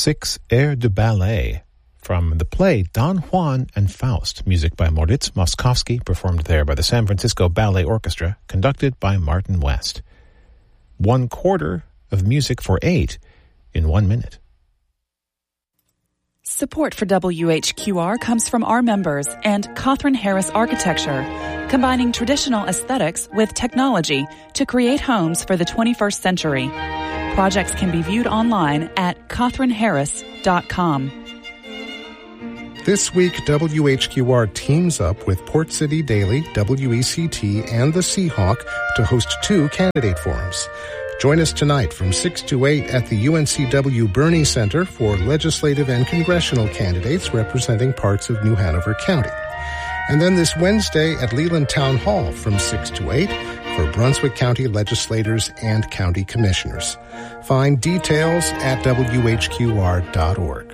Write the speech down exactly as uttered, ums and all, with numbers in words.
Six airs de ballet from the play Don Juan and Faust, music by Moritz Moszkowski, performed there by the San Francisco Ballet Orchestra, conducted by Martin West. One quarter of music for eight in one minute. Support for W H Q R comes from our members and Catherine Harris Architecture, combining traditional aesthetics with technology to create homes for the twenty-first century. Projects can be viewed online at catherine harris dot com. This week, W H Q R teams up with Port City Daily, W E C T, and the Seahawk to host two candidate forums. Join us tonight from six to eight at the U N C W Burney Center for legislative and congressional candidates representing parts of New Hanover County. And then this Wednesday at Leland Town Hall from six to eight for Brunswick County legislators and county commissioners. Find details at W H Q R dot org.